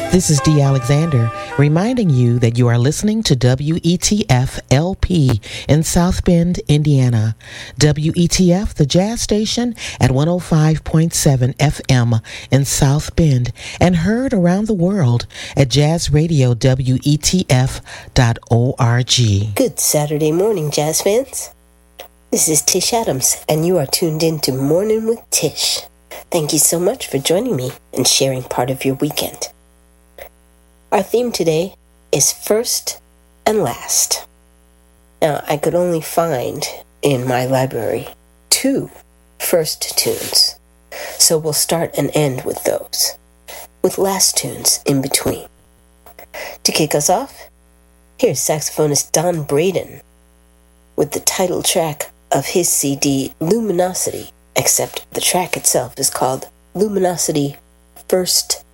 This is Dee Alexander, reminding you that you are listening to WETF LP in South Bend, Indiana. WETF, the jazz station, at 105.7 FM in South Bend, and heard around the world at jazzradiowetf.org. Good Saturday morning, jazz fans. This is Tish Adams, and you are tuned in to Morning with Tish. Thank you so much for joining me and sharing part of your weekend. Our theme today is First and Last. Now, I could only find in my library 2 first tunes, so we'll start and end with those, with last tunes in between. To kick us off, here's saxophonist Don Braden with the title track of his CD, Luminosity, except the track itself is called Luminosity First